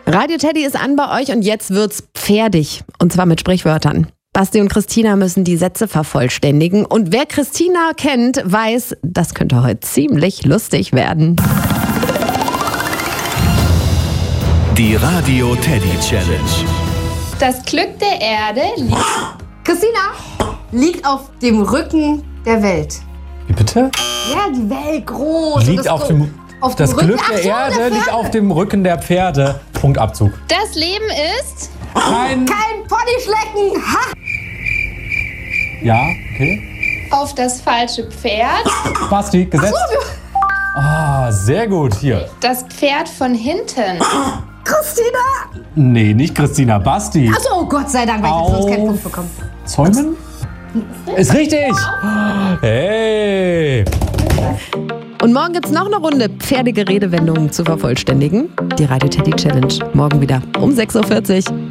Radio Teddy ist an bei euch und jetzt wird's pferdig. Und zwar mit Sprichwörtern. Basti und Christina müssen die Sätze vervollständigen. Und wer Christina kennt, weiß, das könnte heute ziemlich lustig werden. Die Radio Teddy Challenge. Das Glück der Erde liegt... Christina liegt auf dem Rücken der Welt. Wie bitte? Ja, die Welt groß. Liegt auf dem das Rücken. Glück der Erde liegt auf dem Rücken der Pferde. Punktabzug. Das Leben ist... Kein Ponyschlecken. Ha! Ja, okay. Auf das falsche Pferd. Basti, gesetzt. Sehr gut. Hier. Das Pferd von hinten. Christina! Nee, nicht Christina. Basti. Achso, Gott sei Dank, weil ich sonst keinen Punkt bekommen. Zäumen? Ist richtig. Hey. Und morgen gibt's noch eine Runde pferdige Redewendungen zu vervollständigen. Die Radio Teddy Challenge. Morgen wieder um 6:40 Uhr.